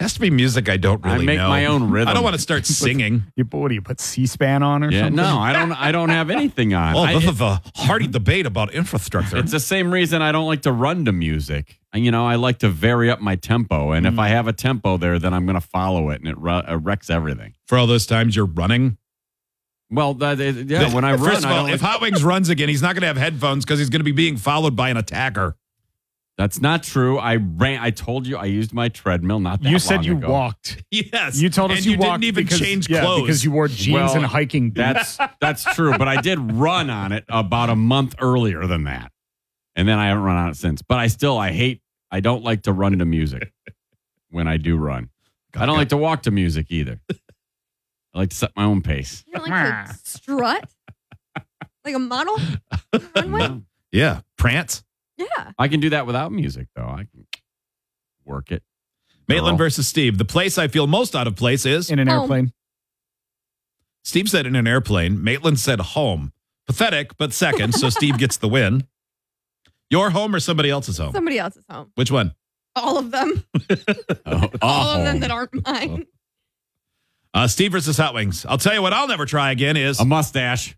Has to be music I don't really know. I make my own rhythm. I don't want to start singing. What do you put C-SPAN on or something? No, I don't have anything on. Oh, this is a hearty debate about infrastructure. It's the same reason I don't like to run to music. I like to vary up my tempo. And if I have a tempo there, then I'm going to follow it, and it wrecks everything. For all those times you're running? Well, when I run, First of all, if Hot Wings runs again, he's not going to have headphones because he's going to be being followed by an attacker. That's not true. I ran. I told you I used my treadmill. Not that You said long you ago. walked. Yes. You told us and you walked didn't even because, change clothes. because you wore jeans and hiking boots. That's true. But I did run on it about a month earlier than that, and then I haven't run on it since. But I don't like to run to music when I do run. I don't like to walk to music either. I like to set my own pace. You don't like to strut? Like a model? No. Yeah. Prance. Yeah. I can do that without music, though. I can work it. Maitland versus Steve. The place I feel most out of place is in an airplane. Steve said in an airplane. Maitland said home. Pathetic, but second, so Steve gets the win. Your home or somebody else's home? Somebody else's home. Which one? All of them. All of them that aren't mine. Steve versus Hot Wings. I'll tell you what I'll never try again is a mustache.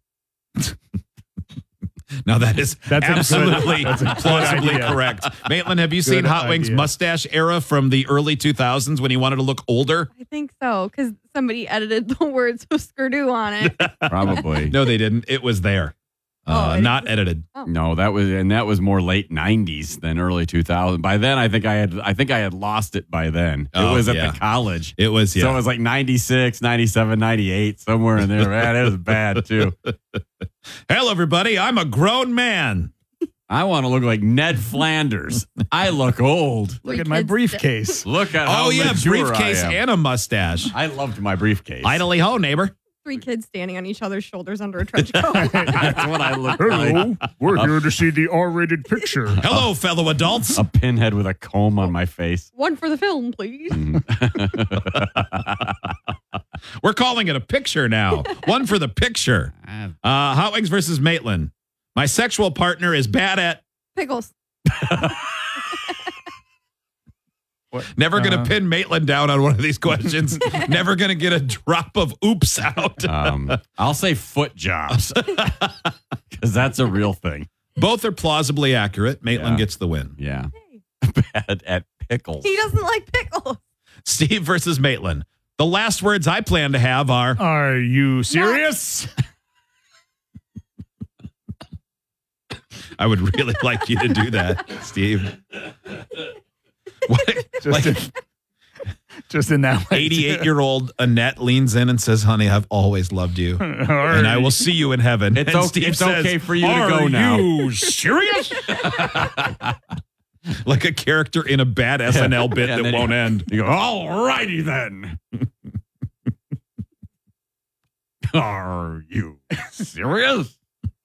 Now that's absolutely that's a good plausibly idea. correct. Maitland, have you seen Hot Wings' mustache era from the early 2000s when he wanted to look older? I think so, because somebody edited the words Husker Du on it. Probably. No, they didn't. It was there. Not edited. Oh. No, that was more late 90s than early 2000s. By then, I think I had lost it by then. It was at the college. It was, So it was like 96, 97, 98, somewhere in there. Man, it was bad, too. Hello, everybody. I'm a grown man. I want to look like Ned Flanders. I look old. Look at my briefcase. Look at how mature briefcase I am. and a mustache. I loved my briefcase. Idly ho, neighbor. 3 kids standing on each other's shoulders under a trench coat. That's what I look Hello, like. we're here to see the R-rated picture. Hello, fellow adults. A pinhead with a comb on my face. One for the film, please. We're calling it a picture now. One for the picture. Hot Wings versus Maitland. My sexual partner is bad at... Pickles. Never going to pin Maitland down on one of these questions. Never going to get a drop of oops out. I'll say foot jobs because that's a real thing. Both are plausibly accurate. Maitland gets the win. Yeah. Bad at pickles. He doesn't like pickles. Steve versus Maitland. The last words I plan to have are... Are you serious? I would really like you to do that, Steve. What? Just in that way. 88-year-old Annette leans in and says, honey, I've always loved you. And I will see you in heaven. It's, and okay, Steve it's says, okay for you to go now. Are you serious? Like a character in a bad SNL bit that won't end. You go, all righty then. Are you serious?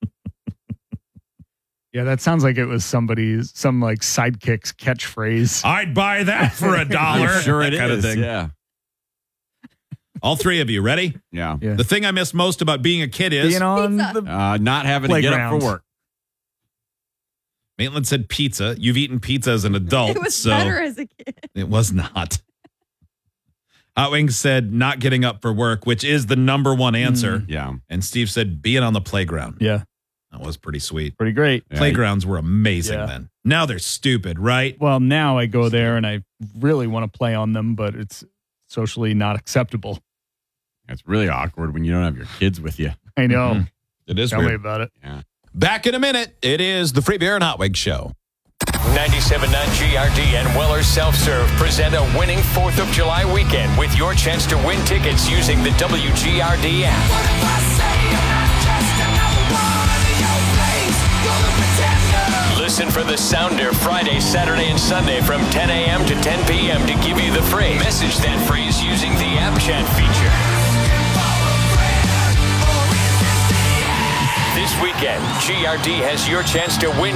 Yeah, that sounds like it was some like sidekick's catchphrase. I'd buy that for $1. I'm sure it kind is. of thing. Yeah. All three of you, ready? Yeah. The thing I miss most about being a kid is Being on Pizza. the Not having to get up Playground. for work. Maitland said pizza. You've eaten pizza as an adult. It was so better as a kid. It was not. Hot Wings said not getting up for work, which is the number one answer. Yeah. And Steve said being on the playground. Yeah, That was pretty sweet. pretty great. Yeah. Playgrounds were amazing Yeah. then. Now they're stupid, right? Well, now I go there and I really want to play on them, but it's socially not acceptable. It's really awkward when you don't have your kids with you. I know. It is Tell me weird. about it. Yeah. Back in a minute. It is the Free Beer and Hot Wings Show. 97.9 GRD and Weller Self-Serve present a winning 4th of July weekend with your chance to win tickets using the WGRD app. Listen for the Sounder Friday, Saturday, and Sunday from 10 a.m. to 10 p.m. to give you the phrase. Message that phrase using the app chat feature. This weekend, GRD has your chance to win